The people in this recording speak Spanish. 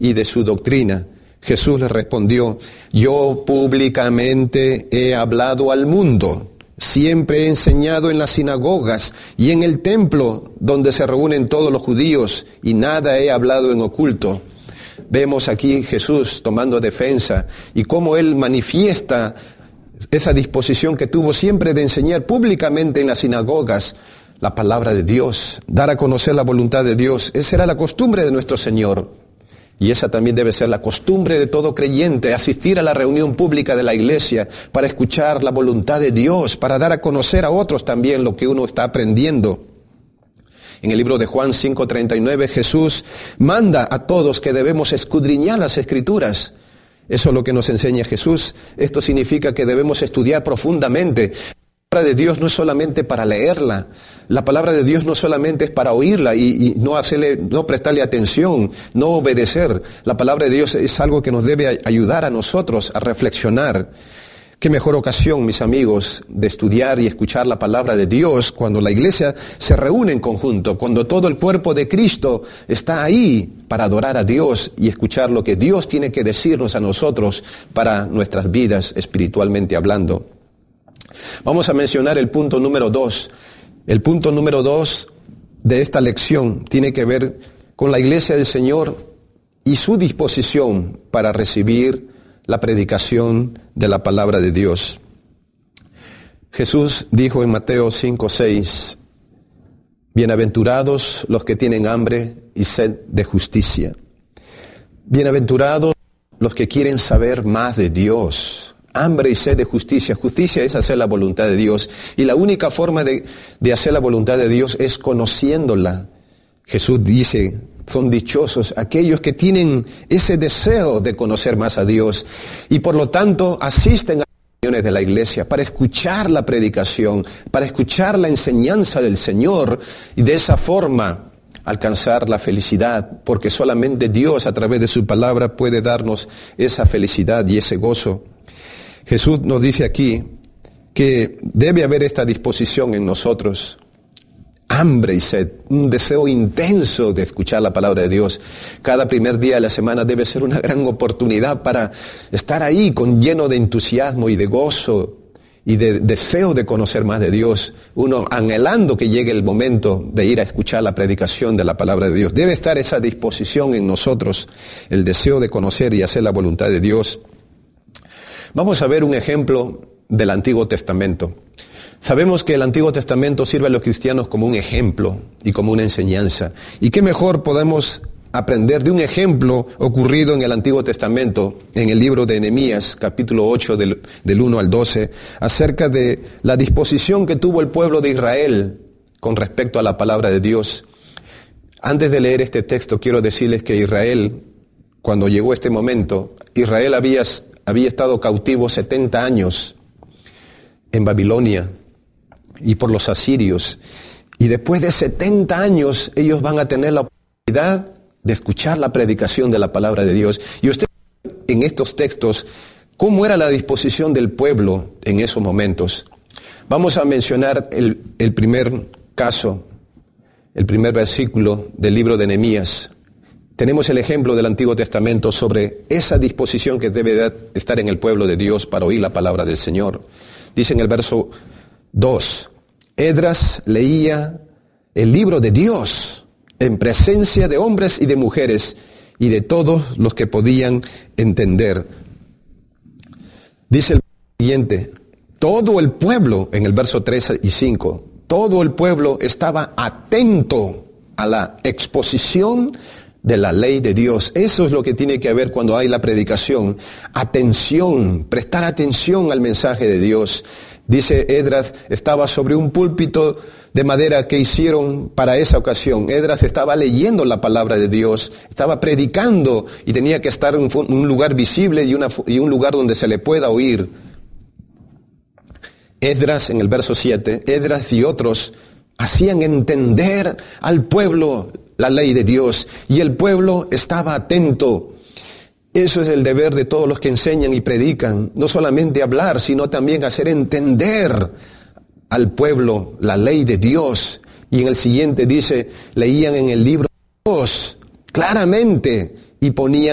y de su doctrina. Jesús le respondió: yo públicamente he hablado al mundo. Siempre he enseñado en las sinagogas y en el templo donde se reúnen todos los judíos, y nada he hablado en oculto. Vemos aquí Jesús tomando defensa y cómo Él manifiesta esa disposición que tuvo siempre de enseñar públicamente en las sinagogas la palabra de Dios, dar a conocer la voluntad de Dios. Esa era la costumbre de nuestro Señor. Y esa también debe ser la costumbre de todo creyente: asistir a la reunión pública de la iglesia para escuchar la voluntad de Dios, para dar a conocer a otros también lo que uno está aprendiendo. En el libro de Juan 5:39, Jesús manda a todos que debemos escudriñar las Escrituras. Eso es lo que nos enseña Jesús. Esto significa que debemos estudiar profundamente. La palabra de Dios no es solamente para leerla. La palabra de Dios no solamente es para oírla y no prestarle atención, no obedecer. La palabra de Dios es algo que nos debe ayudar a nosotros a reflexionar. Qué mejor ocasión, mis amigos, de estudiar y escuchar la palabra de Dios cuando la iglesia se reúne en conjunto, cuando todo el cuerpo de Cristo está ahí para adorar a Dios y escuchar lo que Dios tiene que decirnos a nosotros para nuestras vidas espiritualmente hablando. Vamos a mencionar el punto número 2. El punto número 2 de esta lección tiene que ver con la iglesia del Señor y su disposición para recibir la predicación de la palabra de Dios. Jesús dijo en Mateo 5:6, bienaventurados los que tienen hambre y sed de justicia. Bienaventurados los que quieren saber más de Dios. Hambre y sed de justicia. Justicia es hacer la voluntad de Dios. Y la única forma de hacer la voluntad de Dios es conociéndola. Jesús dice: son dichosos aquellos que tienen ese deseo de conocer más a Dios y por lo tanto asisten a las reuniones de la iglesia para escuchar la predicación, para escuchar la enseñanza del Señor y de esa forma alcanzar la felicidad, porque solamente Dios a través de su palabra puede darnos esa felicidad y ese gozo. Jesús nos dice aquí que debe haber esta disposición en nosotros, hambre y sed, un deseo intenso de escuchar la palabra de Dios. Cada primer día de la semana debe ser una gran oportunidad para estar ahí lleno de entusiasmo y de gozo y de deseo de conocer más de Dios, uno anhelando que llegue el momento de ir a escuchar la predicación de la palabra de Dios. Debe estar esa disposición en nosotros, el deseo de conocer y hacer la voluntad de Dios. Vamos a ver un ejemplo del Antiguo Testamento. Sabemos que el Antiguo Testamento sirve a los cristianos como un ejemplo y como una enseñanza. ¿Y qué mejor podemos aprender de un ejemplo ocurrido en el Antiguo Testamento, en el libro de Nehemías, capítulo 8, del 1 al 12, acerca de la disposición que tuvo el pueblo de Israel con respecto a la palabra de Dios? Antes de leer este texto, quiero decirles que Israel, cuando llegó este momento, Israel había estado cautivo 70 años en Babilonia y por los asirios. Y después de 70 años ellos van a tener la oportunidad de escuchar la predicación de la palabra de Dios. Y usted en estos textos, ¿cómo era la disposición del pueblo en esos momentos? Vamos a mencionar el primer caso, el primer versículo del libro de Nehemías. Tenemos el ejemplo del Antiguo Testamento sobre esa disposición que debe estar en el pueblo de Dios para oír la palabra del Señor. Dice en el verso 2, Esdras leía el libro de Dios en presencia de hombres y de mujeres y de todos los que podían entender. Dice el siguiente, todo el pueblo, en el verso 3 y 5, todo el pueblo estaba atento a la exposición de la ley de Dios. Eso es lo que tiene que haber cuando hay la predicación. Atención, prestar atención al mensaje de Dios. Dice Esdras, estaba sobre un púlpito de madera que hicieron para esa ocasión. Esdras estaba leyendo la palabra de Dios, estaba predicando y tenía que estar en un lugar visible y un lugar donde se le pueda oír. Esdras, en el verso 7, Esdras y otros hacían entender al pueblo la ley de Dios y el pueblo estaba atento. Eso es el deber de todos los que enseñan y predican, no solamente hablar, sino también hacer entender al pueblo la ley de Dios. Y en el siguiente dice, leían en el libro de Dios claramente y ponían